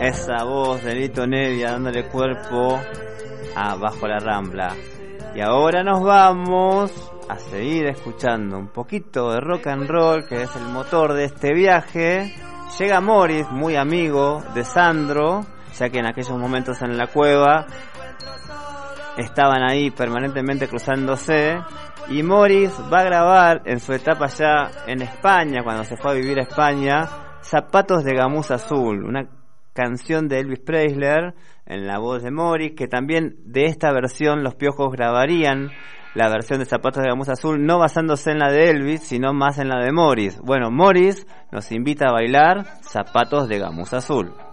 Esa voz de Lito Nevia dándole cuerpo a Bajo la Rambla. Y ahora nos vamos a seguir escuchando un poquito de rock and roll, que es el motor de este viaje. Llega Morris, muy amigo de Sandro, ya que en aquellos momentos en la cueva estaban ahí permanentemente cruzándose. Y Morris va a grabar en su etapa ya en España, cuando se fue a vivir a España, Zapatos de Gamuza Azul, una canción de Elvis Presley en la voz de Morris, que también de esta versión Los Piojos grabarían la versión de Zapatos de Gamuza Azul, no basándose en la de Elvis, sino más en la de Morris. Bueno, Morris nos invita a bailar Zapatos de Gamuza Azul.